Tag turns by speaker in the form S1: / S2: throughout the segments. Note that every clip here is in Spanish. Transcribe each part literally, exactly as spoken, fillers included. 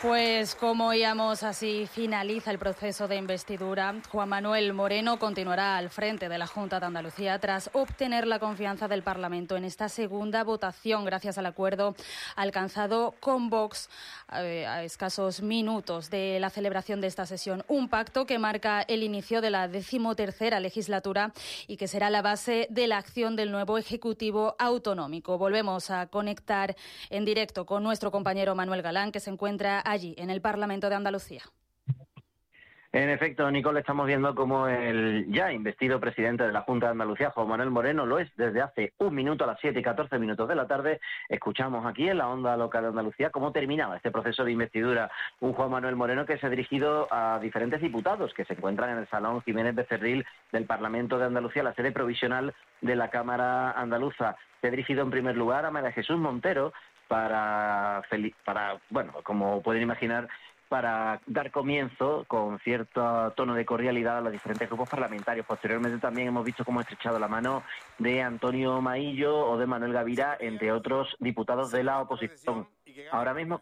S1: Pues como oíamos, así finaliza el proceso de investidura. Juan Manuel Moreno continuará al frente de la Junta de Andalucía tras obtener la confianza del Parlamento en esta segunda votación gracias al acuerdo alcanzado con Vox eh, a escasos minutos de la celebración de esta sesión. Un pacto que marca el inicio de la decimotercera legislatura y que será la base de la acción del nuevo Ejecutivo autonómico. Volvemos a conectar en directo con nuestro compañero Manuel Galán, que se encuentra allí, en el Parlamento de Andalucía.
S2: En efecto, Nicole, estamos viendo cómo el ya investido presidente de la Junta de Andalucía, Juan Manuel Moreno, lo es desde hace un minuto a las siete y catorce minutos de la tarde. Escuchamos aquí en la onda local de Andalucía cómo terminaba este proceso de investidura. Un Juan Manuel Moreno que se ha dirigido a diferentes diputados que se encuentran en el Salón Jiménez Becerril del Parlamento de Andalucía, la sede provisional de la Cámara Andaluza. Se ha dirigido en primer lugar a María Jesús Montero para, para bueno, como pueden imaginar, para dar comienzo con cierto tono de cordialidad a los diferentes grupos parlamentarios. Posteriormente también hemos visto cómo ha estrechado la mano de Antonio Maillo o de Manuel Gavira, entre otros diputados de la oposición. Ahora mismo,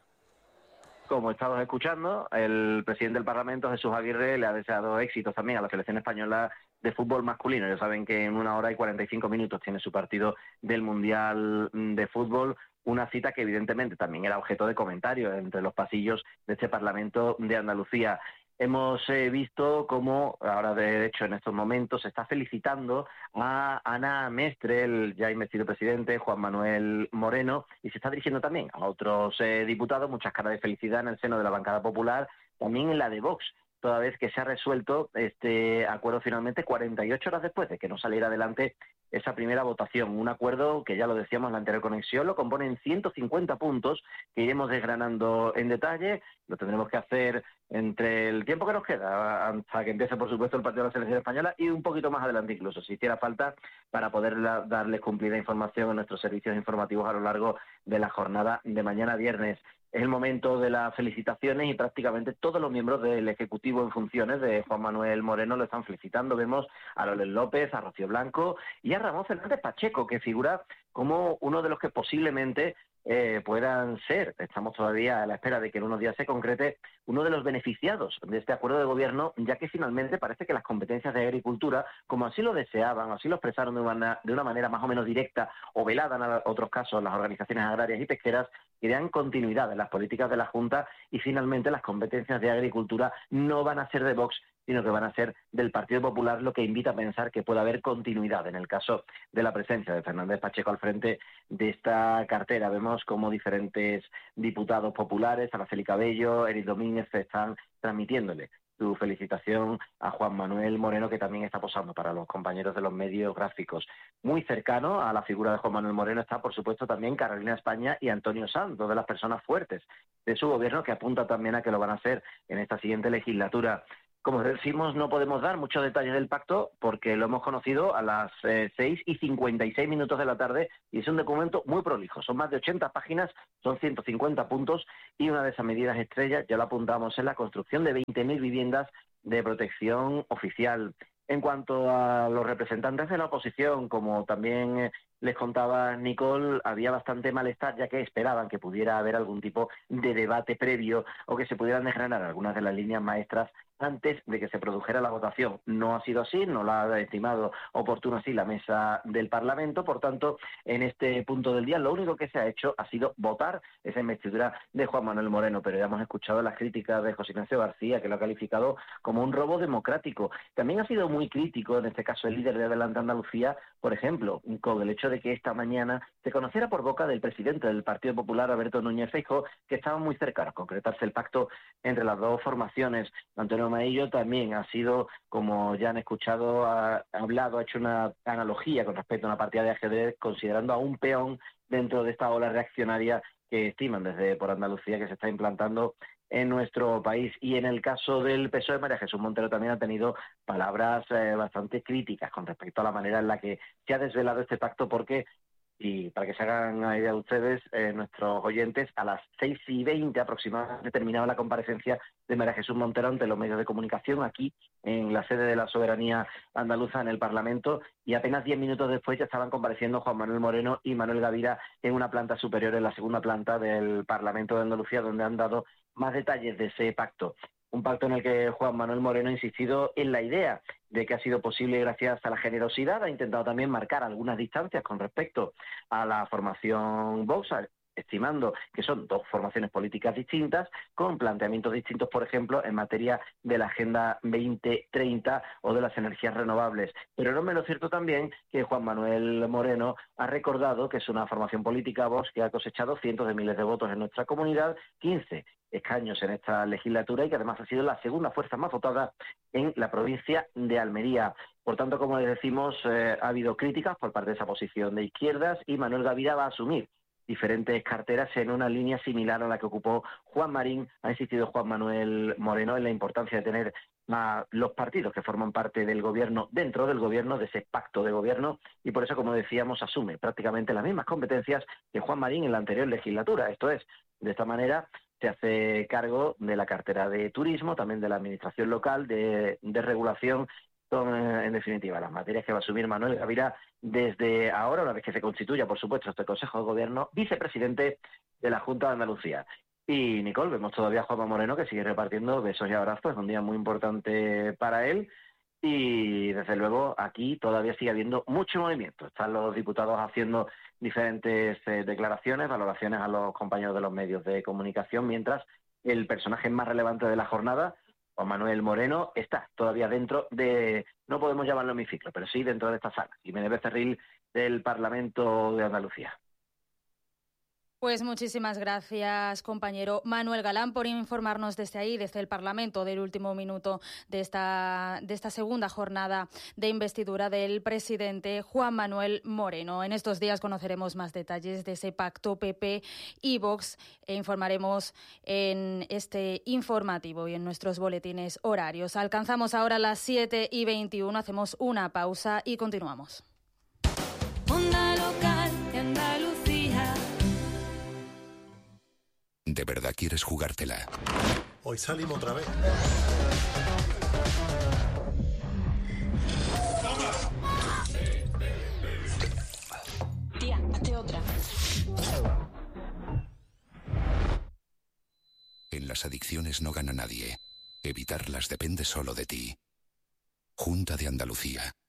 S2: como estamos escuchando, el presidente del Parlamento, Jesús Aguirre, le ha deseado éxitos también a la selección española de fútbol masculino. Ya saben que en una hora y cuarenta y cinco minutos tiene su partido del Mundial de Fútbol. Una cita que evidentemente también era objeto de comentarios entre los pasillos de este Parlamento de Andalucía. Hemos eh, visto cómo, ahora de hecho en estos momentos, se está felicitando a Ana Mestre, el ya investido presidente, Juan Manuel Moreno, y se está dirigiendo también a otros eh, diputados, muchas caras de felicidad en el seno de la bancada popular, también en la de Vox, toda vez que se ha resuelto este acuerdo finalmente cuarenta y ocho horas después de que no saliera adelante esa primera votación. Un acuerdo que, ya lo decíamos en la anterior conexión, lo componen ciento cincuenta puntos que iremos desgranando en detalle. Lo tendremos que hacer entre el tiempo que nos queda, hasta que empiece, por supuesto, el partido de la selección española, y un poquito más adelante incluso, si hiciera falta, para poder la, darles cumplida información en nuestros servicios informativos a lo largo de la jornada de mañana viernes. Es el momento de las felicitaciones y prácticamente todos los miembros del Ejecutivo en funciones de Juan Manuel Moreno lo están felicitando. Vemos a Loles López, a Rocío Blanco y a Ramón Fernández Pacheco, que figura como uno de los que posiblemente eh, puedan ser, estamos todavía a la espera de que en unos días se concrete, uno de los beneficiados de este acuerdo de gobierno, ya que finalmente parece que las competencias de agricultura, como así lo deseaban, así lo expresaron de una, de una manera más o menos directa o velada en otros casos las organizaciones agrarias y pesqueras, crean continuidad en las políticas de la Junta, y finalmente las competencias de agricultura no van a ser de Vox, sino que van a ser del Partido Popular, lo que invita a pensar que puede haber continuidad en el caso de la presencia de Fernández Pacheco al frente de esta cartera. Vemos como diferentes diputados populares, Araceli Cabello, Eric Domínguez, están transmitiéndole su felicitación a Juan Manuel Moreno, que también está posando para los compañeros de los medios gráficos. Muy cercano a la figura de Juan Manuel Moreno está, por supuesto, también Carolina España y Antonio Sanz, dos de las personas fuertes de su gobierno, que apunta también a que lo van a hacer en esta siguiente legislatura. Como decimos, no podemos dar muchos detalles del pacto porque lo hemos conocido a las eh, seis y cincuenta y seis minutos de la tarde, y es un documento muy prolijo. Son más de ochenta páginas, son ciento cincuenta puntos, y una de esas medidas estrellas, ya lo apuntamos, es la construcción de veinte mil viviendas de protección oficial. En cuanto a los representantes de la oposición, como también eh, les contaba Nicole, había bastante malestar, ya que esperaban que pudiera haber algún tipo de debate previo o que se pudieran desgranar algunas de las líneas maestras antes de que se produjera la votación. No ha sido así, no lo ha estimado oportuno así la mesa del Parlamento. Por tanto, en este punto del día, lo único que se ha hecho ha sido votar esa investidura de Juan Manuel Moreno, pero ya hemos escuchado las críticas de José Ignacio García, que lo ha calificado como un robo democrático. También ha sido muy crítico, en este caso el líder de Adelante Andalucía, por ejemplo, con el hecho de que esta mañana se conociera por boca del presidente del Partido Popular, Alberto Núñez Feijóo, que estaba muy cerca a concretarse el pacto entre las dos formaciones. Antonio Maillo también ha sido, como ya han escuchado, ha hablado, ha hecho una analogía con respecto a una partida de ajedrez, considerando a un peón dentro de esta ola reaccionaria que estiman desde por Andalucía que se está implantando en nuestro país. Y en el caso del P S O E, María Jesús Montero también ha tenido palabras eh, bastante críticas con respecto a la manera en la que se ha desvelado este pacto, porque, y para que se hagan una idea ustedes, eh, nuestros oyentes, a las seis y veinte aproximadamente terminaba la comparecencia de María Jesús Montero ante los medios de comunicación aquí en la sede de la soberanía andaluza en el Parlamento, y apenas diez minutos después ya estaban compareciendo Juan Manuel Moreno y Manuel Gavira en una planta superior, en la segunda planta del Parlamento de Andalucía, donde han dado más detalles de ese pacto. Un pacto en el que Juan Manuel Moreno ha insistido en la idea de que ha sido posible gracias a la generosidad, ha intentado también marcar algunas distancias con respecto a la formación Vox, estimando que son dos formaciones políticas distintas, con planteamientos distintos, por ejemplo, en materia de la Agenda veinte treinta o de las energías renovables. Pero no menos cierto también que Juan Manuel Moreno ha recordado que es una formación política, Vox, que ha cosechado cientos de miles de votos en nuestra comunidad, quince escaños en esta legislatura y que además ha sido la segunda fuerza más votada en la provincia de Almería. Por tanto, como les decimos, eh, ha habido críticas por parte de esa posición de izquierdas y Manuel Gavira va a asumir diferentes carteras en una línea similar a la que ocupó Juan Marín. Ha insistido Juan Manuel Moreno en la importancia de tener a los partidos que forman parte del gobierno dentro del gobierno, de ese pacto de gobierno, y por eso, como decíamos, asume prácticamente las mismas competencias que Juan Marín en la anterior legislatura. Esto es, de esta manera se hace cargo de la cartera de turismo, también de la administración local, de, de regulación. Son, en definitiva, las materias que va a asumir Manuel Gavira desde ahora, una vez que se constituya, por supuesto, este Consejo de Gobierno, vicepresidente de la Junta de Andalucía. Y, Nicole, vemos todavía a Juanma Moreno que sigue repartiendo besos y abrazos, es un día muy importante para él. Y, desde luego, aquí todavía sigue habiendo mucho movimiento. Están los diputados haciendo diferentes eh, declaraciones, valoraciones a los compañeros de los medios de comunicación, mientras el personaje más relevante de la jornada, Juan Manuel Moreno, está todavía dentro de, no podemos llamarlo hemiciclo, pero sí dentro de esta sala, Jiménez Becerril del Parlamento de Andalucía.
S1: Pues muchísimas gracias, compañero Manuel Galán, por informarnos desde ahí, desde el Parlamento, del último minuto de esta, de esta segunda jornada de investidura del presidente Juan Manuel Moreno. En estos días conoceremos más detalles de ese pacto P P y Vox e informaremos en este informativo y en nuestros boletines horarios. Alcanzamos ahora las siete y veintiuno, hacemos una pausa y continuamos.
S3: Onda local de Andalucía.
S4: ¿De verdad quieres jugártela?
S5: Hoy salimos otra vez.
S3: Tía, hazte otra.
S4: En las adicciones no gana nadie. Evitarlas depende solo de ti. Junta de Andalucía.